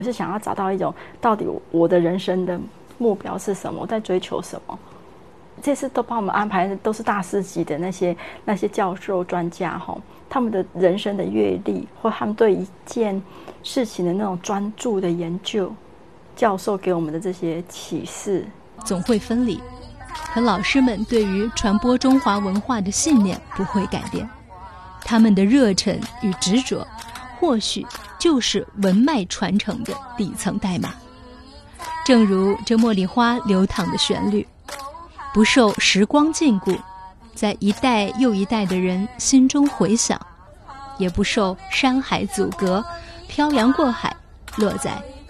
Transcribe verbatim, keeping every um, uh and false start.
我是想要找到一种到底我的人生的目标是什么，我在追求什么。这次都帮我们安排的都是大师级的那些那些教授专家哈，他们的人生的阅历或他们对一件事情的那种专注的研究，教授给我们的这些启示。 总会分离，可老师们对于传播中华文化的信念不会改变，他们的热忱与执着或许就是文脉传承的底层代码。正如这茉莉花流淌的旋律，不受时光禁锢，在一代又一代的人心中回响，也不受山海阻隔，漂洋过海，落在